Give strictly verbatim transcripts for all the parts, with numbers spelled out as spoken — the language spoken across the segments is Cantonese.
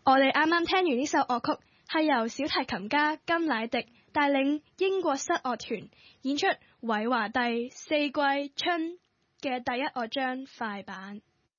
我哋啱啱聽完呢首樂曲，係由小提琴家金乃迪帶領英國室樂團演出韋華第四季春嘅第一樂章快板。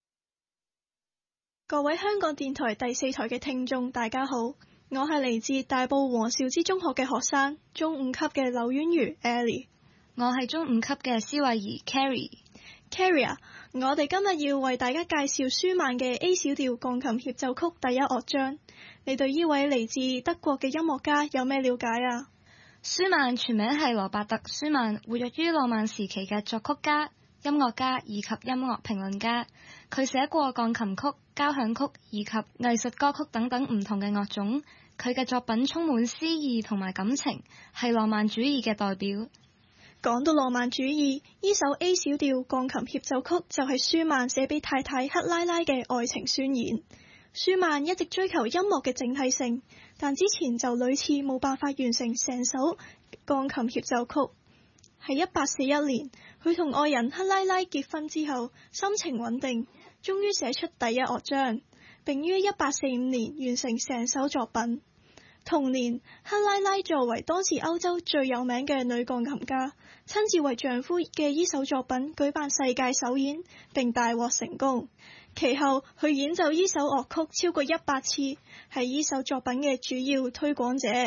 各位香港電台第四台嘅聽眾大家好，我係嚟自大埔黃兆之中學嘅學生，中五級嘅劉婉如 Ellie。 我係中五級嘅施慧儀 Carrie。Carrie 啊，我哋今日要為大家介紹舒曼嘅 A 小調鋼琴協奏曲第一樂章。你對呢位嚟自德國嘅音樂家有咩了解啊？ 舒曼全名係羅伯特·舒曼，活躍於浪漫時期嘅作曲家、音樂家以及音樂評論家。佢寫過鋼琴曲、交響曲以及藝術歌曲等等唔同嘅樂種。佢嘅作品充滿詩意同埋感情，係浪漫主義嘅代表。 講到浪漫主義，呢首 A 小調鋼琴協奏曲就係舒曼寫俾太太克拉拉嘅愛情宣言。舒曼一直追求音樂嘅整體性，但之前就屢次冇辦法完成成首鋼琴協奏曲。喺一八四一年，佢同愛人克拉拉結婚之後，心情穩定，終於寫出第一樂章，並於一八四五年完成成首作品。同年，克拉拉作為當時歐洲最有名嘅女鋼琴家，親自為丈夫嘅呢首作品舉辦世界首演，並大獲成功。其後，佢演奏呢首樂曲超過一百次，係呢首作品嘅主要推廣者。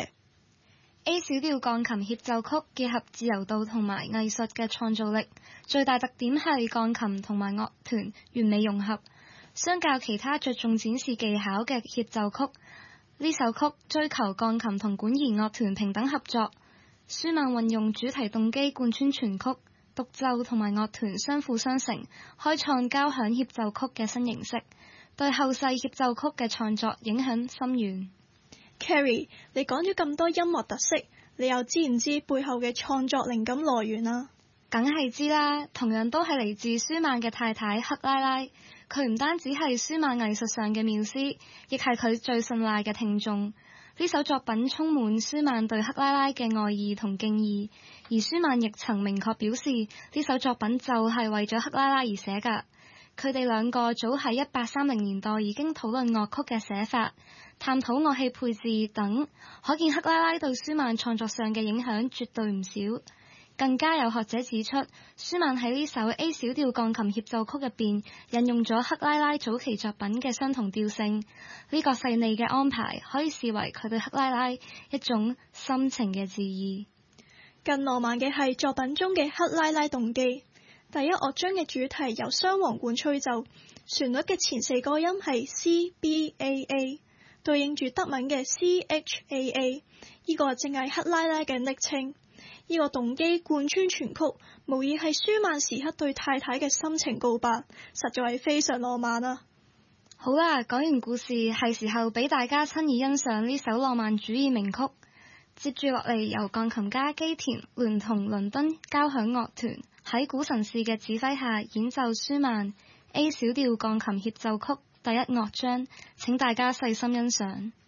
A 小調鋼琴協奏曲結合自由度同埋藝術嘅創造力，最大特點係鋼琴同埋樂團完美融合。相較其他着重展示技巧嘅協奏曲，呢首曲追求鋼琴同管弦樂團平等合作。舒曼運用主題動機貫穿全曲，獨奏同埋樂團相輔相成，開創交響協奏曲嘅新形式，對後世協奏曲嘅創作影響深遠。 Carrie， 你講咗咁多音樂特色，你又知唔知背後嘅創作靈感來源啊？ 梗係知啦，同樣都係嚟自舒曼嘅太太克拉拉。佢唔單止係舒曼藝術上嘅繆斯，亦係佢最信賴嘅聽眾。呢首作品充滿舒曼對克拉拉嘅愛意同敬意，而舒曼亦曾明確表示呢首作品就係為咗克拉拉而寫㗎。佢哋兩個早喺一八三零年代已經討論樂曲嘅寫法，探討樂器配置等，可見克拉拉對舒曼創作上嘅影響絕對唔少。更加有學者指出，舒曼喺呢首 A 小調鋼琴協奏曲入邊引用咗克拉拉早期作品嘅相同調性，呢個細膩嘅安排可以視為佢對克拉拉一種深情嘅致意。 更浪漫嘅係作品中嘅克拉拉動機。第一樂章嘅主題由雙簧管吹奏，旋律嘅前四個音係 C B A A， 對應住德文嘅 C H A A， 呢個正係克拉拉嘅昵稱。呢個動機貫穿全曲，無疑係舒曼時刻對太太嘅深情告白，實在係非常浪漫啊！ 好啦，講完故事，係時候俾大家親耳欣賞呢首浪漫主義名曲。接住落嚟，由鋼琴家基田聯同倫敦交響樂團喺古神士嘅指揮下演奏舒曼 A 小調鋼琴協奏曲第一樂章，請大家細心欣賞。